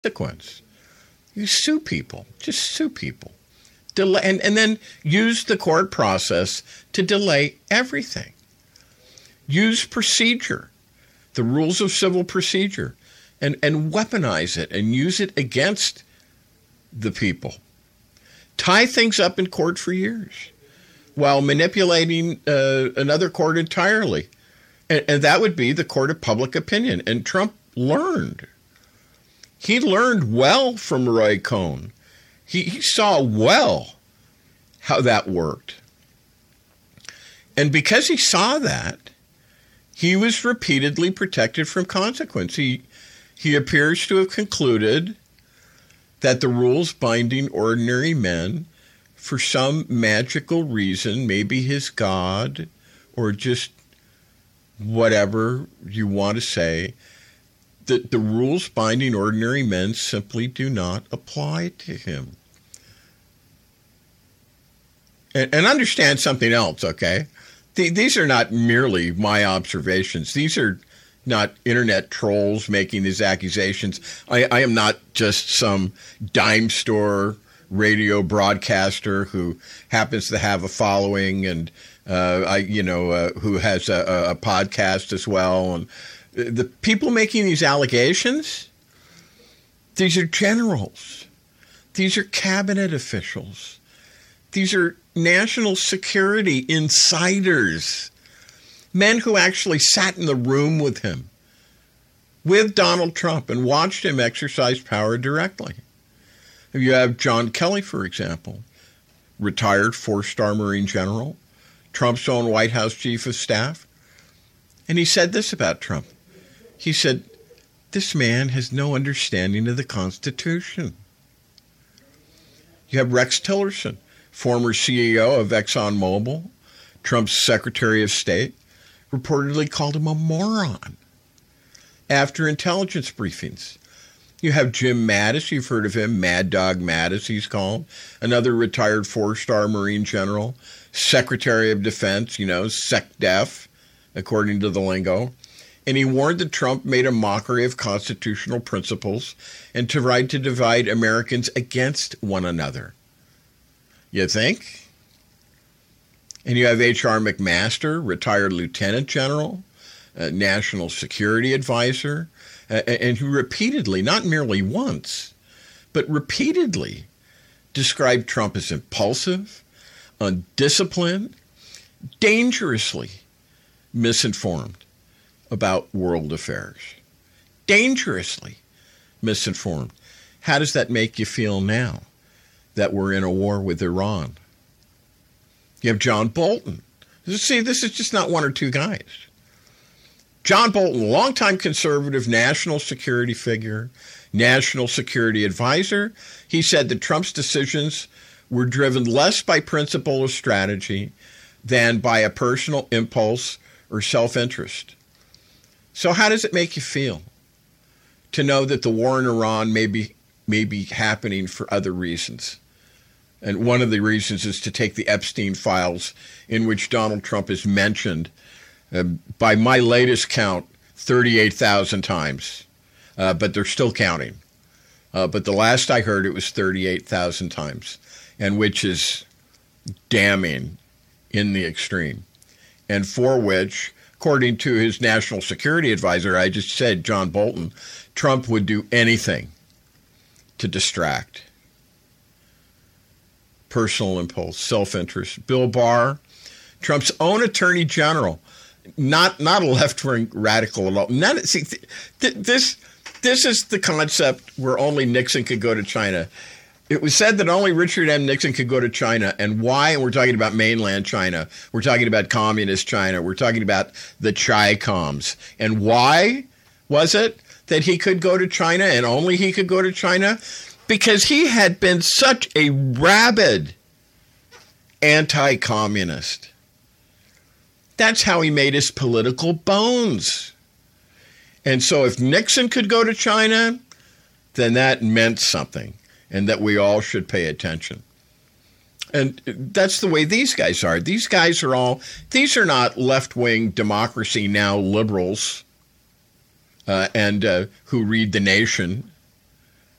consequence. You sue people. Just sue people. Delay, and then use the court process to delay everything. Use procedure, the rules of civil procedure, and weaponize it and use it against the people. Tie things up in court for years while manipulating another court entirely. And that would be the court of public opinion. And Trump learned. He learned well from Roy Cohn. He saw well how that worked. And because he saw that, he was repeatedly protected from consequence. He appears to have concluded that the rules binding ordinary men, for some magical reason, maybe his God or just whatever you want to say, that the rules binding ordinary men simply do not apply to him. And understand something else, okay? These are not merely my observations. These are not internet trolls making these accusations. I am not just some dime store radio broadcaster who happens to have a following and who has a podcast as well. And the people making these allegations, these are generals. These are cabinet officials. These are national security insiders, men who actually sat in the room with him, with Donald Trump, and watched him exercise power directly. You have John Kelly, for example, retired four-star Marine general, Trump's own White House chief of staff. And he said this about Trump. He said, this man has no understanding of the Constitution. You have Rex Tillerson, former CEO of ExxonMobil, Trump's Secretary of State, reportedly called him a moron after intelligence briefings. You have Jim Mattis, you've heard of him, Mad Dog Mattis he's called, another retired four-star Marine general, Secretary of Defense, SecDef, according to the lingo. And he warned that Trump made a mockery of constitutional principles and tried to divide Americans against one another. You think? And you have H.R. McMaster, retired lieutenant general, national security advisor, and who repeatedly, not merely once, but repeatedly described Trump as impulsive, undisciplined, dangerously misinformed about world affairs. Dangerously misinformed. How does that make you feel now that we're in a war with Iran? You have John Bolton. See, this is just not one or two guys. John Bolton, longtime conservative national security figure, national security advisor. He said that Trump's decisions were driven less by principle or strategy than by a personal impulse or self-interest. So how does it make you feel to know that the war in Iran may be happening for other reasons? And one of the reasons is to take the Epstein files, in which Donald Trump is mentioned, by my latest count, 38,000 times. But they're still counting. But the last I heard, it was 38,000 times, and which is damning in the extreme. And for which, according to his national security advisor, I just said, John Bolton, Trump would do anything to distract. Personal impulse, self-interest. Bill Barr, Trump's own attorney general, not a left-wing radical at all. This is the concept where only Nixon could go to China. It was said that only Richard M. Nixon could go to China. And why? And we're talking about mainland China. We're talking about communist China. We're talking about the Chi-Coms. And why was it that he could go to China and only he could go to China? Because he had been such a rabid anti-communist. That's how he made his political bones. And so if Nixon could go to China, then that meant something, and that we all should pay attention. And that's the way these guys are. These guys are these are not left-wing Democracy Now! Liberals and who read The Nation